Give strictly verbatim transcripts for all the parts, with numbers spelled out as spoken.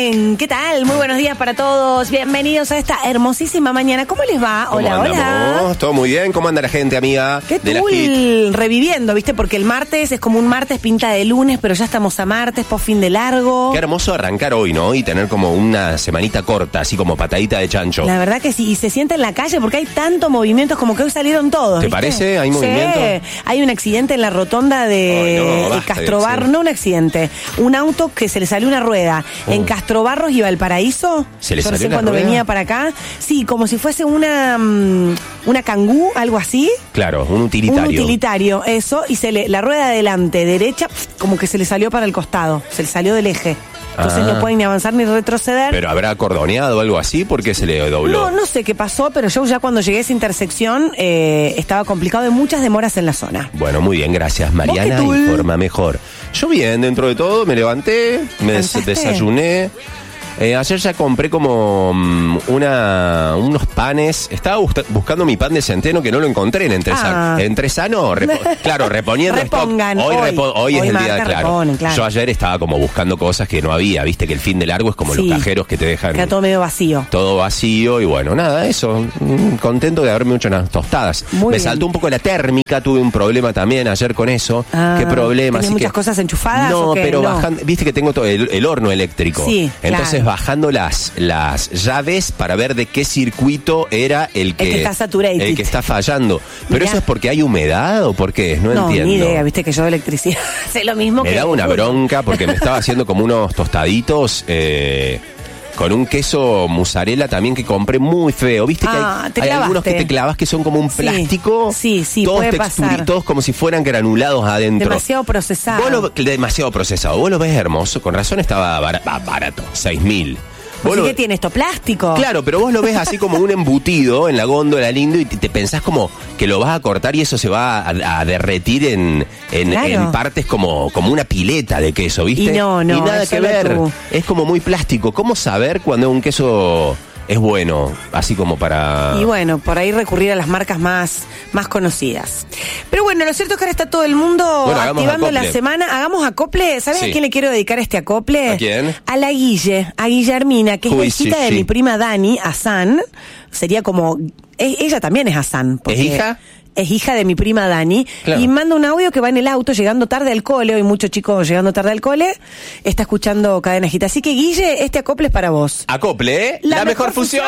bien? ¿Qué tal? Muy buenos días para todos. Bienvenidos a esta hermosísima mañana. ¿Cómo les va? Hola, ¿Cómo andamos? hola. ¿Todo muy bien? ¿Cómo anda la gente, amiga? Qué de cool, reviviendo, ¿viste? Porque el martes es como un martes pinta de lunes, pero ya estamos a martes, post fin de largo. Qué hermoso arrancar hoy, ¿no? Y tener como una semanita corta, así como patadita de chancho. La verdad que sí, y se siente en la calle porque hay tanto movimiento, como que hoy salieron todos. ¿Te ¿viste? parece? ¿Hay sí. movimiento? Hay un accidente en la rotonda de Ay, no, basta, Castrobarros, sí. no un accidente, un auto que se le salió una rueda Oh. en Castrobarros y Valparaíso. ¿Se le Yo salió no sé la cuando rueda? venía para acá. Sí, como si fuese una um, una Kangoo, algo así. Claro, un utilitario. Un utilitario, eso, y se le, la rueda de adelante, derecha, como que se le salió para el costado, se le salió del eje. Entonces Ah. no pueden ni avanzar ni retroceder. Pero habrá acordoneado o algo así porque se le dobló. No, no sé qué pasó, pero yo ya cuando llegué a esa intersección eh, estaba complicado, de muchas demoras en la zona. Bueno, muy bien, gracias, Mariana. ¿Vos qué tal? Informa mejor. Yo bien, dentro de todo, me levanté, me des- ¿Cansaste? desayuné. Eh, ayer ya compré como um, una unos panes. Estaba busta- buscando mi pan de centeno que no lo encontré en Entresano. Ah. En Entresano, repo- claro, reponiendo stock. Repongan, Hoy, hoy. repo- hoy es Hoy el día de marca, claro. reponen, claro. Yo ayer estaba como buscando cosas que no había. Viste que el fin de largo es como Sí. los cajeros que te dejan Queda todo medio vacío. todo vacío y bueno, nada, eso. Mm, Contento de haberme hecho unas tostadas. Muy me bien. saltó un poco la térmica, tuve un problema también ayer con eso. Ah, ¿Qué problema? ¿tenés Así muchas que- cosas enchufadas No, o qué? pero No. bajando, viste que tengo todo el, el horno eléctrico. Sí, Entonces claro. bajando las, las llaves para ver de qué circuito era el que, El que está saturated. el que está fallando. Pero Mirá. eso es porque hay humedad o por qué? No, No, entiendo. ni idea, viste que yo de electricidad sé lo mismo Me que... daba una bronca porque me estaba haciendo como unos tostaditos eh, con un queso mozzarella también que compré muy feo. ¿Viste Ah, te que hay, hay algunos clavaste. que te clavas que son como un Sí, plástico? sí, sí, todos puede texturi- pasar. Todos como si fueran granulados adentro. Demasiado procesado. Vos lo- demasiado procesado. Vos lo ves hermoso. Con razón estaba bar- ah, barato. seis mil. Vos Así lo- que tiene esto, plástico. Claro, pero vos lo ves así como un embutido en la góndola lindo y te, te pensás como que lo vas a cortar y eso se va a, a derretir en, en, Claro. en partes como, como una pileta de queso, ¿viste? Y no, no, Y nada es que solo ver. tú. Es como muy plástico. ¿Cómo saber cuando un queso es bueno? Así como para... Y bueno, por ahí recurrir a las marcas más, más conocidas. Pero bueno, lo cierto es que ahora está todo el mundo Bueno, hagamos activando la acople. semana. Hagamos acople. ¿Sabes Sí. a quién le quiero dedicar este acople? ¿A quién? A la Guille, a Guillermina, que es Uy, la hijita sí, de sí. mi prima Dani, Azán. Sería como... e- Ella también es Azán. porque ¿Es hija? Es hija de mi prima Dani. Claro. Y manda un audio que va en el auto llegando tarde al cole. Hoy muchos chicos llegando tarde al cole. Está escuchando Cadena Gita. Así que, Guille, este acople es para vos. Acople, ¿eh? La La, mejor mejor, fusión.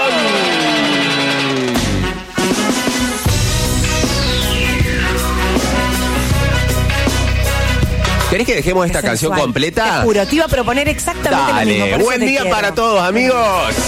¿Querés que dejemos esta Qué canción sensual. completa? Te juro, te iba a proponer exactamente lo mismo. Dale, por eso buen te día quiero. para todos, amigos.